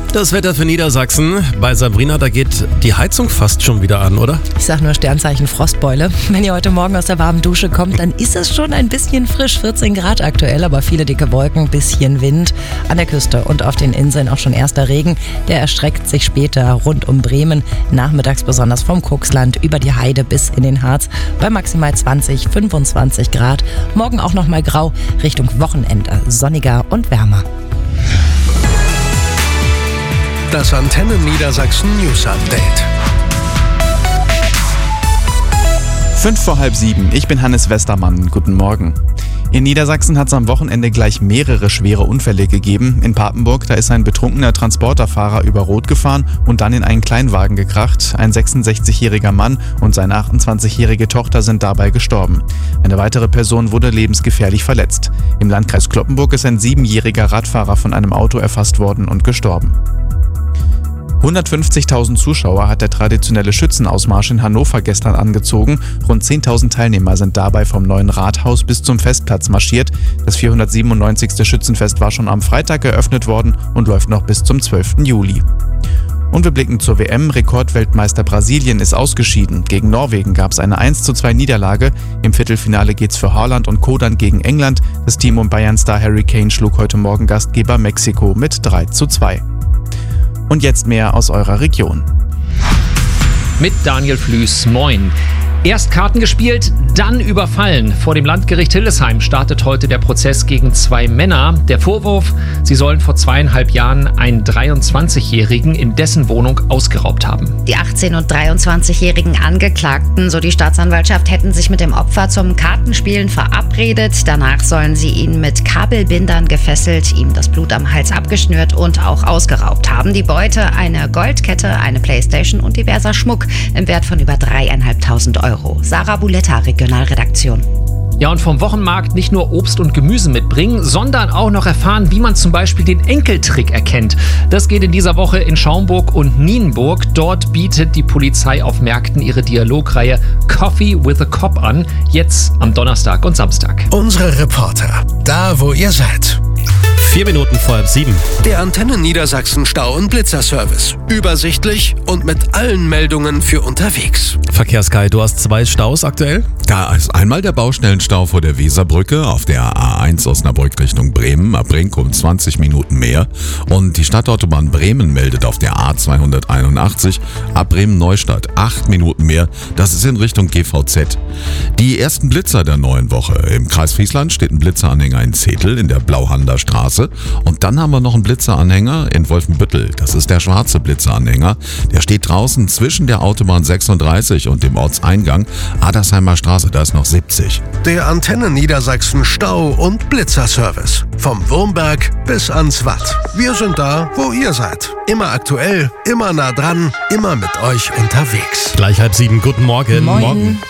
Das Wetter für Niedersachsen. Bei Sabrina, da geht die Heizung fast schon wieder an, oder? Ich sag nur Sternzeichen Frostbeule. Wenn ihr heute Morgen aus der warmen Dusche kommt, dann ist es schon ein bisschen frisch. 14 Grad aktuell, aber viele dicke Wolken, bisschen Wind. An der Küste und auf den Inseln auch schon erster Regen. Der erstreckt sich später rund um Bremen. Nachmittags besonders vom Kuxland über die Heide bis in den Harz. Bei maximal 20, 25 Grad. Morgen auch noch mal grau, Richtung Wochenende. Sonniger und wärmer. Das Antenne Niedersachsen News Update. 6:05. Ich bin Hannes Westermann. Guten Morgen. In Niedersachsen hat es am Wochenende gleich mehrere schwere Unfälle gegeben. In Papenburg, da ist ein betrunkener Transporterfahrer über Rot gefahren und dann in einen Kleinwagen gekracht. Ein 66-jähriger Mann und seine 28-jährige Tochter sind dabei gestorben. Eine weitere Person wurde lebensgefährlich verletzt. Im Landkreis Cloppenburg ist ein 7-jähriger Radfahrer von einem Auto erfasst worden und gestorben. 150.000 Zuschauer hat der traditionelle Schützenausmarsch in Hannover gestern angezogen. Rund 10.000 Teilnehmer sind dabei vom neuen Rathaus bis zum Festplatz marschiert. Das 497. Schützenfest war schon am Freitag eröffnet worden und läuft noch bis zum 12. Juli. Und wir blicken zur WM. Rekordweltmeister Brasilien ist ausgeschieden. Gegen Norwegen gab es eine 1:2 Niederlage. Im Viertelfinale geht's für Haaland und Co. dann gegen England. Das Team um Bayern-Star Harry Kane schlug heute Morgen Gastgeber Mexiko mit 3:2. Und jetzt mehr aus eurer Region. Mit Daniel Flüß, moin. Erst Karten gespielt, dann überfallen. Vor dem Landgericht Hildesheim startet heute der Prozess gegen 2 Männer. Der Vorwurf, sie sollen vor 2,5 Jahren einen 23-Jährigen in dessen Wohnung ausgeraubt haben. Die 18- und 23-jährigen Angeklagten, so die Staatsanwaltschaft, hätten sich mit dem Opfer zum Kartenspielen verabredet. Danach sollen sie ihn mit Kabelbindern gefesselt, ihm das Blut am Hals abgeschnürt und auch ausgeraubt haben. Die Beute: eine Goldkette, eine Playstation und diverser Schmuck im Wert von über 3.500 Euro. Sarah Buletta, Regionalredaktion. Ja, und vom Wochenmarkt nicht nur Obst und Gemüse mitbringen, sondern auch noch erfahren, wie man zum Beispiel den Enkeltrick erkennt. Das geht in dieser Woche in Schaumburg und Nienburg. Dort bietet die Polizei auf Märkten ihre Dialogreihe Coffee with a Cop an. Jetzt am Donnerstag und Samstag. Unsere Reporter, da wo ihr seid. 4 Minuten vor 6:30. Der Antenne Niedersachsen Stau- und Blitzerservice. Übersichtlich und mit allen Meldungen für unterwegs. Verkehrskai, du hast 2 Staus aktuell? Da ist einmal der Baustellenstau vor der Weserbrücke auf der A1 Osnabrück Richtung Bremen, ab Brinkum 20 Minuten mehr. Und die Stadtautobahn Bremen meldet auf der A281 ab Bremen-Neustadt 8 Minuten mehr. Das ist in Richtung GVZ. Die ersten Blitzer der neuen Woche. Im Kreis Friesland steht ein Blitzeranhänger in Zetel in der Blauhander Straße. Und dann haben wir noch einen Blitzeranhänger in Wolfenbüttel. Das ist der schwarze Blitzeranhänger. Der steht draußen zwischen der Autobahn 36 und dem Ortseingang Adersheimer Straße. Da ist noch 70. Der Antenne Niedersachsen Stau- und Blitzerservice. Vom Wurmberg bis ans Watt. Wir sind da, wo ihr seid. Immer aktuell, immer nah dran, immer mit euch unterwegs. Gleich 6:30. Guten Morgen. Moin.